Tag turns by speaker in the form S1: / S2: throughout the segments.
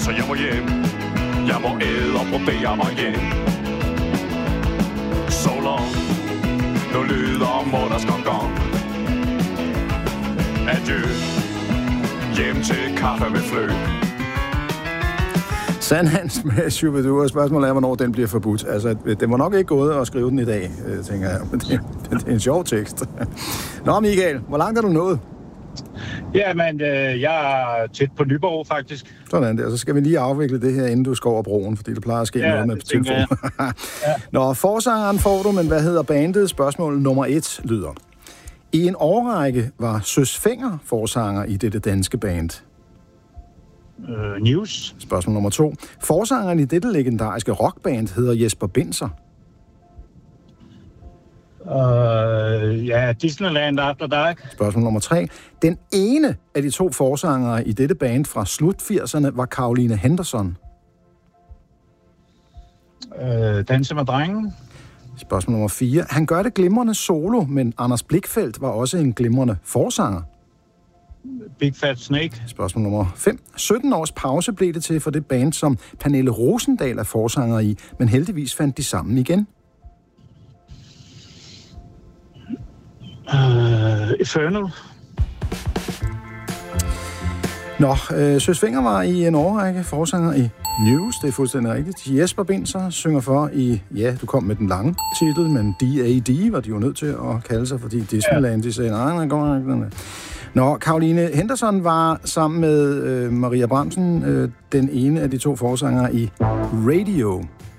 S1: så jeg må hjem. Jeg må æde og brodere mig hjem. So long, nu lyder mutters gong gong. Adieu, hjem til kaffe med flø.
S2: Sandhans med Shubidua. Spørgsmålet er, hvornår den bliver forbudt. Altså, det var nok ikke gået at skrive den i dag, tænker jeg. Men det er en sjov tekst. Nå, Michael, hvor langt er du nået?
S3: Jamen, jeg er tæt på Nyborg, faktisk.
S2: Sådan der. Så skal vi lige afvikle det her, inden du skal over broen, fordi det plejer at ske noget med telefonen. Ja. Nå, forsangeren får du, men hvad hedder bandet? Spørgsmål nummer 1 lyder. I en årrække var Søs Fenger forsanger i dette danske band.
S3: News.
S2: Spørgsmål nummer 2. Forsangeren i dette legendariske rockband hedder Jesper Binzer.
S3: Disneyland After Dark.
S2: Spørgsmål nummer 3. Den ene af de 2 forsangere i dette band fra slut 80'erne var Caroline Henderson.
S3: Danse med drengen.
S2: Spørgsmål nummer 4. Han gør det glimrende solo, men Anders Blichfeldt var også en glimrende forsanger.
S3: Big Fat Snake.
S2: Spørgsmål nummer 5. 17 års pause blev det til for det band, som Pernille Rosendahl er forsanger i, men heldigvis fandt de sammen igen.
S3: Infernal.
S2: Nå, Søs Fenger var i en årrække forsanger i News, det er fuldstændig rigtigt. Jesper Binzer synger for i, ja, du kom med den lange titel, men D.A.D. var de jo nødt til at kalde sig, fordi Disneyland, de sagde, nej, går ikke. Nå, Caroline Henderson var sammen med Maria Bramsen, den ene af de 2 forsangere i Radio.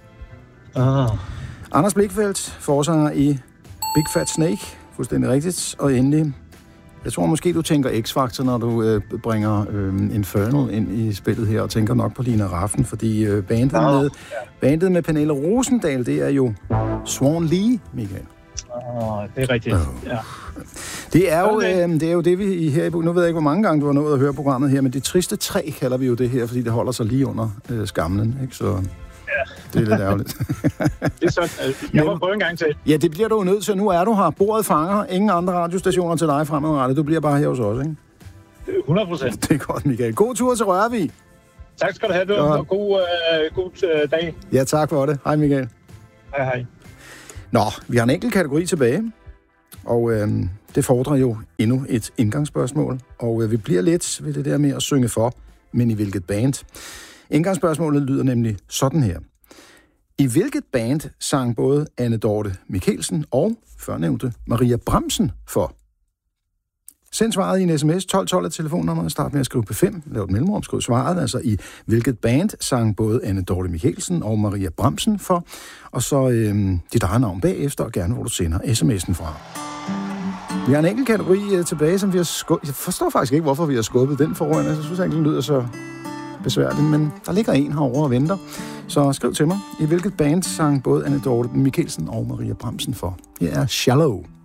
S2: Anders Blichfeldt, forsanger i Big Fat Snake, fuldstændig rigtigt. Og endelig, jeg tror måske, du tænker X-Factor, når du bringer Infernal ind i spillet her, og tænker nok på Lina Raffen, fordi bandet med Pernille Rosendahl, det er jo Swan Lee, Michael.
S3: Det er rigtigt, ja.
S2: Det er jo det, vi her i... Nu ved jeg ikke, hvor mange gange du har nået at høre programmet her, men det triste træ kalder vi jo det her, fordi det holder sig lige under skamlen, ikke? Så det er lidt ærgerligt.
S3: Det er så, jeg må prøve en gang til.
S2: Ja, det bliver du jo nødt til. Nu er du her. Bordet fanger. Ingen andre radiostationer til dig fremadrettet. Du bliver bare her hos os, ikke?
S3: 100%.
S2: Det er godt, Michael. God tur til Rørvig.
S3: Tak skal du have, og god dag.
S2: Ja, tak for det. Hej, Michael.
S3: Hej.
S2: Nå, vi har en enkelt kategori tilbage, og det fordrer jo endnu et indgangsspørgsmål, og vi bliver lidt ved det der med at synge for, men i hvilket band? Indgangsspørgsmålet lyder nemlig sådan her. I hvilket band sang både Anne Dorte Michelsen og førnævnte Maria Bramsen for? Send svaret i en sms, 1212 af telefonnummeret, start med at skrive P5, lav et mellemrum, skriv svaret, altså i hvilket band sang både Anne Dorte Michelsen og Maria Bramsen for, og så dit eget navn bagefter, og gerne hvor du sender sms'en fra. Vi har en enkelt kategori tilbage, som vi har jeg forstår faktisk ikke, hvorfor vi har skubbet den foran. Jeg synes ikke, den lyder så besværligt, men der ligger en herovre og venter. Så skriv til mig, i hvilket band sang både Anne Dorte Michelsen og Maria Bramsen for. Her er Shallow.